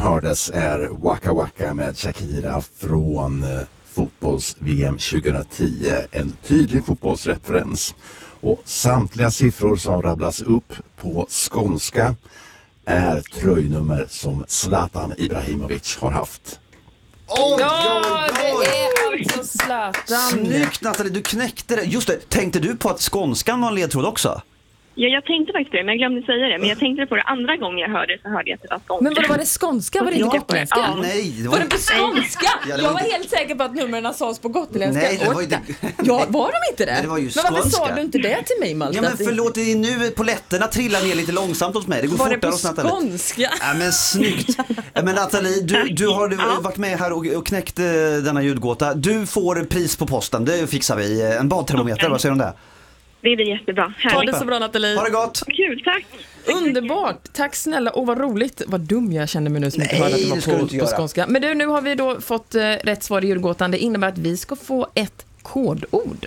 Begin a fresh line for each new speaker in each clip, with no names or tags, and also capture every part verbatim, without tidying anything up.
hördes är Waka Waka med Shakira från eh, fotbolls-V M tjugohundratio. En tydlig fotbollsreferens. Och samtliga siffror som rabblas upp på skånska är tröjnummer som Zlatan Ibrahimovic har haft.
Oj, ja, oj, oj. Det är alltså Zlatan.
Snyggt, Nathalie, du knäckte det. Just det, tänkte du på att skånskan var en ledtråd också?
Ja, jag tänkte faktiskt det, men jag glömde säga det. Men jag tänkte på det andra gången jag hörde så hörde jag att det var skånska.
Men var det, var det skånska? Var det inte
Ja,
gotländska?
ja.
Nej, det
Var det på skånska?
Ja, det
Jag
var
var
inte-
helt säker på att numren sades på gotländska.
Nej, det var inte-
Ja, var de inte det?
Nej, det var ju
men varför sa
skånska.
du inte det till mig, Malte?
Ja, men förlåt, det är nu poletterna trillar ner lite långsamt hos mig. Det går
Var det
fortare
på
hos Nathalie.
skånska?
Ja, men snyggt. Ja, men Nathalie, du, du har du, varit med här och, och knäckt eh, denna ljudgåta. Du får pris på posten, det fixar vi. En badtermometer, vad säger du om det?
Det blir jättebra.
Ha
Härligt.
det så bra, Nathalie.
Ha det gott!
Kul, tack.
Underbart, tack snälla. Och vad roligt, vad dum jag kände mig nu som inte
Nej,
hörde att
det
det
ska du
var
inte
på, på
göra.
skånska. Men du, nu har vi då fått eh, rätt svar i ljudgåtan. Det innebär att vi ska få ett kodord.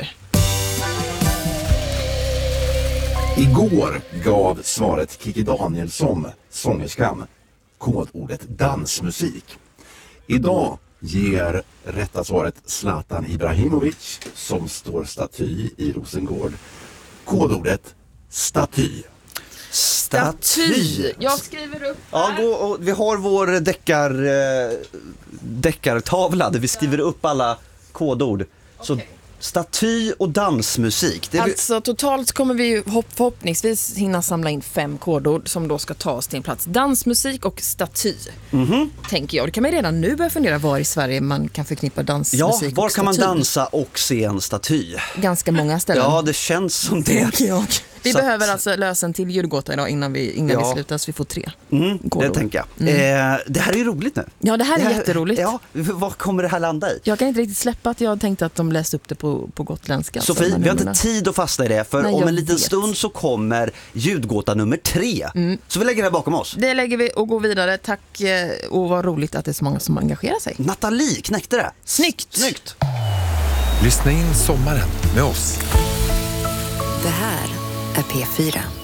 Igår gav svaret Kikki Danielsson, sångerskan, kodordet dansmusik. Idag ger rätta svaret Zlatan Ibrahimovic, som står staty i Rosengård, kodordet staty.
Staty.
Jag skriver upp
Ja,
här.
gå, och vi har vår deckar, eh, deckartavla där vi skriver upp alla kodord. Så staty och dansmusik. Det är
Alltså totalt kommer vi ju hopp, förhoppningsvis hinna samla in fem kodord som då ska tas till en plats. Dansmusik och staty,
mm-hmm.
tänker jag. Det kan man redan nu börja fundera var i Sverige man kan förknippa dansmusik
Ja,
och
var kan man
staty.
dansa och se en staty?
Ganska många ställen.
Ja, det känns som det.
Tänker jag. Vi
Så
behöver
att-
alltså lösa en till ljudgåta idag innan vi, innan
Ja.
vi slutar, så vi får tre
Mm, det
kodord.
tänker jag. Eh, det här är ju roligt nu.
Ja, det här är jätteroligt.
Ja, vad kommer det här landa i?
Jag kan inte riktigt släppa att jag tänkte att de läste upp det på, på gotländska.
Sofie,
Så,
vi har
men-
inte tid att fastna i det, för
Nej,
om
jag
en liten
vet.
stund så kommer ljudgåta nummer tre. Så vi lägger det bakom oss.
Det lägger vi och går vidare. Tack, eh, och vad roligt att det är så många som engagerar sig.
Nathalie knäckte det.
Snyggt!
Snyggt!
Lyssna in sommaren med oss.
Det här är P fyra.